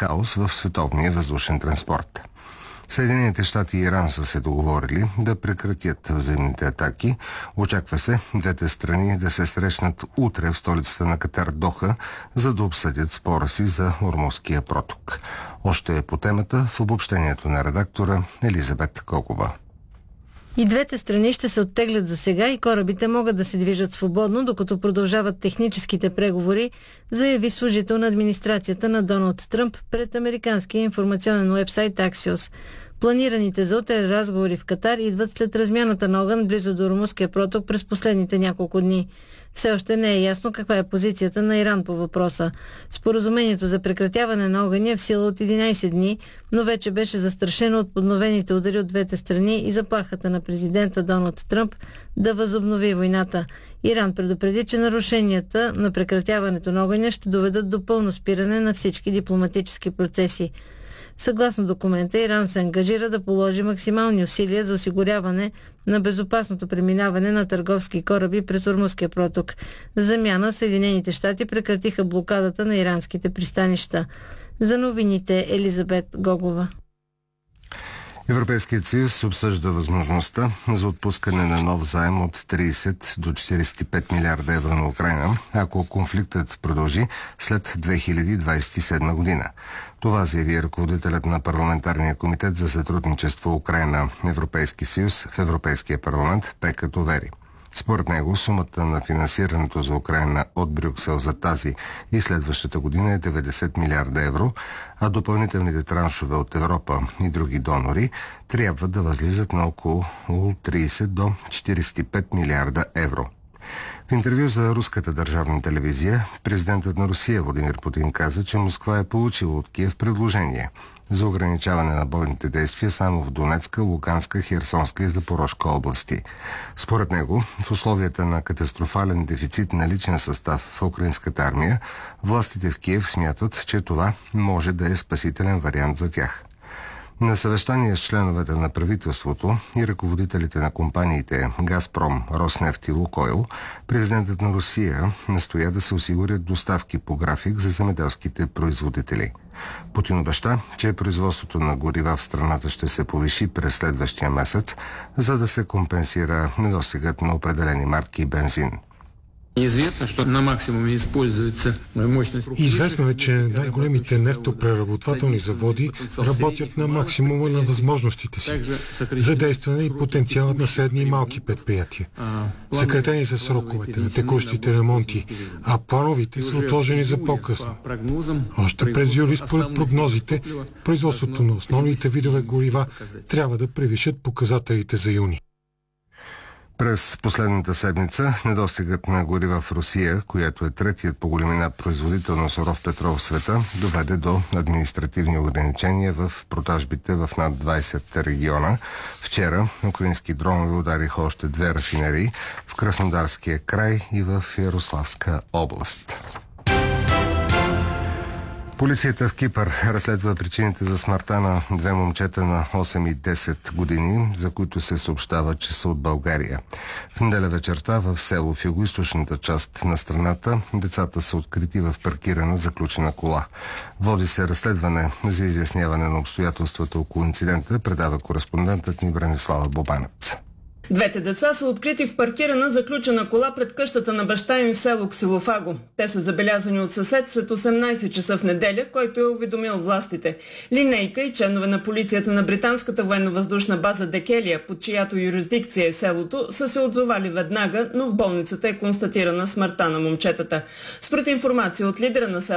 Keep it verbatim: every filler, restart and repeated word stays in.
хаос в световния въздушен транспорт. Съединените щати и Иран са се договорили да прекратят взаимните атаки. Очаква се двете страни да се срещнат утре в столицата на Катар Доха, за да обсъдят спора си за Ормузския проток. Още е по темата в обобщението на редактора Елизабет Гогова. И двете страни ще се оттеглят за сега и корабите могат да се движат свободно, докато продължават техническите преговори, заяви служител на администрацията на Доналд Тръмп пред американския информационен уебсайт Axios. Планираните за утре разговори в Катар идват след размяната на огън близо до Ормузския проток през последните няколко дни. Все още не е ясно каква е позицията на Иран по въпроса. Споразумението за прекратяване на огъня е в сила от единайсет дни, но вече беше застрашено от подновените удари от двете страни и заплахата на президента Доналд Тръмп да възобнови войната. Иран предупреди, че нарушенията на прекратяването на огъня ще доведат до пълно спиране на всички дипломатически процеси. Съгласно документа, Иран се ангажира да положи максимални усилия за осигуряване на безопасното преминаване на търговски кораби през Ормузския проток. В замяна Съединените щати прекратиха блокадата на иранските пристанища. За новините Елизабет Гогова. Европейският съюз обсъжда възможността за отпускане на нов заем от трийсет до четирийсет и пет милиарда евро на Украйна, ако конфликтът продължи след две хиляди двадесет и седма година. Това заяви ръководителят на парламентарния комитет за сътрудничество Украйна Европейски съюз в Европейския парламент Пека Товери. Според него сумата на финансирането за Украйна от Брюксел за тази и следващата година е деветдесет милиарда евро, а допълнителните траншове от Европа и други донори трябва да възлизат на около трийсет до четирийсет и пет милиарда евро. В интервю за руската държавна телевизия, президентът на Русия Владимир Путин каза, че Москва е получила от Киев предложение за ограничаване на бойните действия само в Донецка, Луганска, Херсонска и Запорожка области. Според него, в условията на катастрофален дефицит на личен състав в украинската армия, властите в Киев смятат, че това може да е спасителен вариант за тях. На съвещание с членовете на правителството и ръководителите на компаниите Газпром, Роснефт и Лукойл, президентът на Русия настоя да се осигурят доставки по график за земеделските производители. Путин обеща, че производството на горива в страната ще се повиши през следващия месец, за да се компенсира недостигът на определени марки бензин. Известно е, че най-големите нефтопреработвателни заводи работят на максимума на възможностите си. Задействане и потенциалът на средни и малки предприятия. Съкратени са сроковете на текущите ремонти, а плановите са отложени за по-късно. Още през юли, според прогнозите, производството на основните видове горива трябва да превишат показателите за юни. През последната седмица недостигът на горива в Русия, която е третият по големина производител на суров петрол в света, доведе до административни ограничения в продажбите в над двадесет региона. Вчера украински дронове удариха още две рафинерии в Краснодарския край и в Ярославска област. Полицията в Кипър разследва причините за смъртта на две момчета на осем и десет години, за които се съобщава, че са от България. В неделя вечерта в село в югоизточната част на страната децата са открити в паркирана заключена кола. Води се разследване за изясняване на обстоятелствата около инцидента, предава кореспондентът ни Бранислава Бобанец. Двете деца са открити в паркирана заключена кола пред къщата на баща им в село Ксилофаго. Те са забелязани от съсед след осемнадесет часа в неделя, който е уведомил властите. Линейка и членове на полицията на британската военно-въздушна база Декелия, под чиято юрисдикция е селото, са се отзовали веднага, но в болницата е констатирана смъртта на момчетата. Според информация от лидера на селото